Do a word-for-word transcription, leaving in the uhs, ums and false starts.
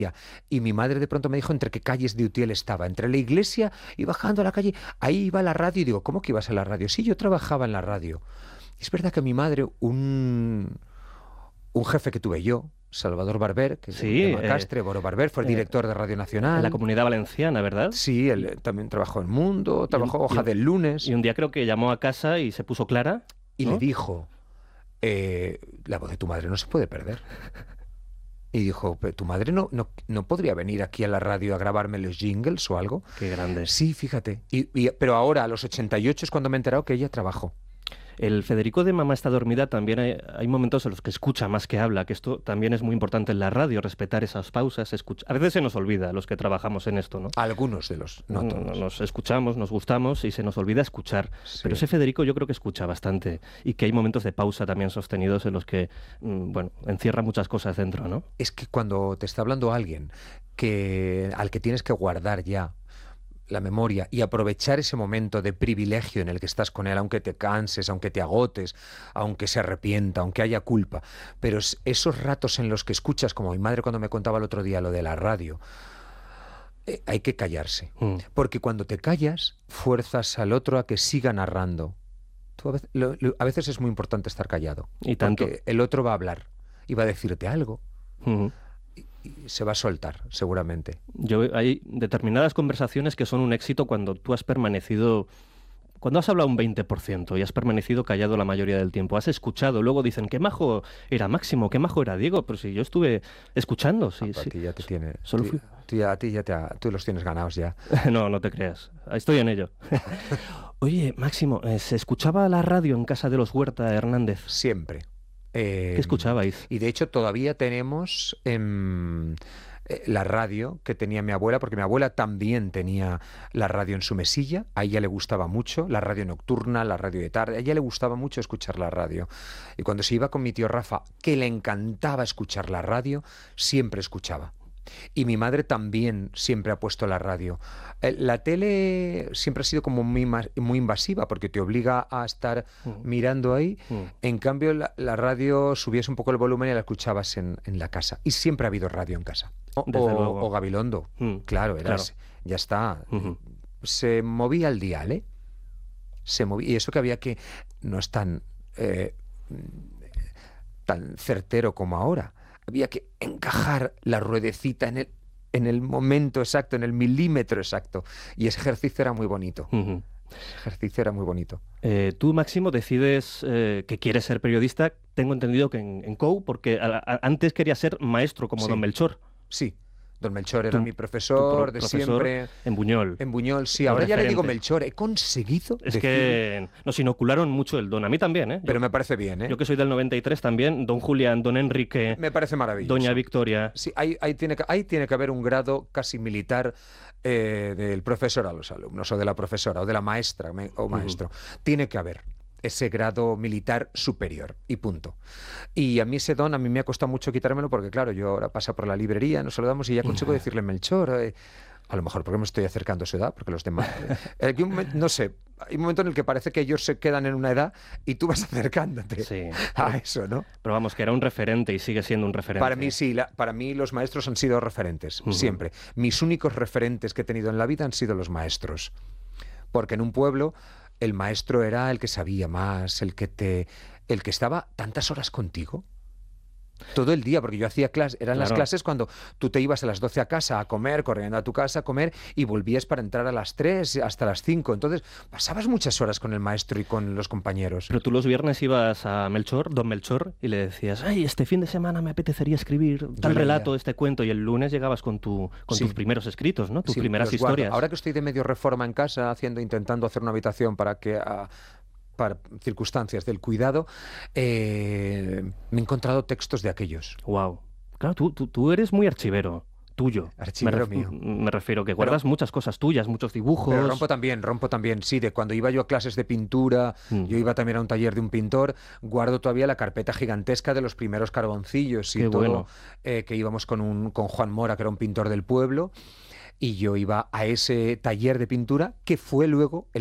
Y mi madre de pronto me dijo entre qué calles de Utiel estaba, entre la iglesia y bajando a la calle, ahí iba la radio y digo, ¿cómo que ibas a la radio? Sí, yo trabajaba en la radio. Y es verdad que mi madre, un, un jefe que tuve yo, Salvador Barber, que Sí, de Macastre, eh, Boro Barber, fue el eh, director de Radio en Nacional. la Comunidad Valenciana, ¿verdad? Sí, él también trabajó en Mundo, Y un- trabajó y Hoja un- del Lunes, Y un día creo que llamó a casa y se puso clara, y ¿no? le dijo, eh, la voz de tu madre no se puede perder. Y dijo, "Pero tu madre no, no, no podría venir aquí a la radio a grabarme los jingles o algo". Qué grande. Sí, fíjate. Y, y- pero ahora, a los ochenta y ocho, es cuando me he enterado que ella trabajó. El Federico de Mamá está dormida también hay, hay momentos en los que escucha más que habla, que esto también es muy importante en la radio, respetar esas pausas, escucha. A veces se nos olvida los que trabajamos en esto, ¿no? Algunos de los, no No- todos. Nos escuchamos, nos gustamos y se nos olvida escuchar. Sí. Pero ese Federico yo creo que escucha bastante y que hay momentos de pausa también sostenidos en los que, mm, bueno, encierra muchas cosas dentro, ¿no? Es que cuando te está hablando alguien que, al que tienes que guardar ya la memoria y aprovechar ese momento de privilegio en el que estás con él, aunque te canses, aunque te agotes, aunque se arrepienta, aunque haya culpa, pero es- esos ratos en los que escuchas, como mi madre cuando me contaba el otro día lo de la radio, eh, hay que callarse. Mm. Porque cuando te callas, fuerzas al otro a que siga narrando. Tú a, veces, lo- lo- a veces es muy importante estar callado. Y tanto. Porque el otro va a hablar y va a decirte algo Mm. y, y se va a soltar, seguramente. Yo, hay determinadas conversaciones que son un éxito cuando tú has permanecido, cuando has hablado un veinte por ciento y has permanecido callado la mayoría del tiempo, has escuchado, luego dicen, qué majo era Máximo, qué majo era Diego, pero si yo estuve escuchando, sí, Ah, a sí. ti ya te tiene, Solo tú- fui- tú ya- a ti ya te ha- tú los tienes ganados ya. No, no te creas, estoy en ello. Oye, Máximo, eh, ¿se escuchaba la radio en casa de los Huerta Hernández? Siempre. Eh, ¿Qué escuchabais? Y de hecho todavía tenemos em, eh, la radio que tenía mi abuela, porque mi abuela también tenía la radio en su mesilla, a ella le gustaba mucho, la radio nocturna, la radio de tarde, a ella le gustaba mucho escuchar la radio. Y cuando se iba con mi tío Rafa, que le encantaba escuchar la radio, siempre escuchaba. Y mi madre también siempre ha puesto la radio. Eh, La tele siempre ha sido como muy, ma- muy invasiva porque te obliga a estar Mm. mirando ahí. Mm. En cambio, la, la radio subías un poco el volumen y la escuchabas en, en la casa. Y siempre ha habido radio en casa. O, Desde o- luego. o Gabilondo. Mm. Claro, era Claro. ese. Ya está. Ujú. Se movía el dial, ¿eh? Se movía. Y eso que había que... No es tan... eh, tan certero como ahora. Había que encajar la ruedecita en el, en el momento exacto, en el milímetro exacto. Y ese ejercicio era muy bonito. Ujú. Ese ejercicio era muy bonito. Eh, tú, Máximo, decides eh, que quieres ser periodista, tengo entendido que en, en C O U, porque a- a- antes querías ser maestro como Sí. don Melchor. Sí, don Melchor era Tu- mi tu profesor pro- de profesor siempre. en Buñol. En Buñol, sí. el Ahora ya le digo referente. Melchor. He conseguido Es decir- que nos inocularon mucho el don. A mí también, ¿eh? Yo, Pero me parece bien, ¿eh? yo que soy del noventa y tres también, don Julián, don Enrique, Me parece maravilloso. doña Victoria. Sí, ahí, ahí, tiene que, ahí tiene que haber un grado casi militar eh, del profesor a los alumnos, o de la profesora, o de la maestra me- o maestro. Tiene que haber ese grado militar superior, y punto. Y a mí ese don, a mí me ha costado mucho quitármelo, porque claro, yo ahora paso por la librería, nos saludamos y ya consigo decirle Melchor. eh, a lo mejor porque me estoy acercando a su edad, porque los demás... eh, hay un momen- no sé, hay un momento en el que parece que ellos se quedan en una edad y tú vas acercándote Sí. a eso, ¿no? Pero vamos, que era un referente y sigue siendo un referente. Para mí sí, la- para mí los maestros han sido referentes, Ujú. siempre. Mis únicos referentes que he tenido en la vida han sido los maestros. Porque en un pueblo el maestro era el que sabía más, el que te, el que estaba tantas horas contigo. Todo el día, porque yo hacía clases, eran las Claro. clases cuando tú te ibas a las doce a casa a comer, corriendo a tu casa a comer, y volvías para entrar a las tres hasta las cinco. Entonces, pasabas muchas horas con el maestro y con los compañeros. Pero tú los viernes ibas a Melchor, don Melchor, y le decías, ay, este fin de semana me apetecería escribir tal leía. relato, este cuento, y el lunes llegabas con, tu, con Sí. tus primeros escritos, ¿no? Tus Sí, primeras los guardo. historias. Ahora que estoy de medio reforma en casa, haciendo, intentando hacer una habitación para que ah, para circunstancias del cuidado, eh, me he encontrado textos de aquellos. Wow. Claro, tú, tú, tú eres muy archivero, tuyo. Archivero me, mío. me refiero que guardas muchas cosas tuyas, muchos dibujos. Pero rompo también, rompo también, sí, de cuando iba yo a clases de pintura, Mm. yo iba también a un taller de un pintor, guardo todavía la carpeta gigantesca de los primeros carboncillos y Qué todo, bueno. eh, que íbamos con, un, con Juan Mora, que era un pintor del pueblo, y yo iba a ese taller de pintura que fue luego el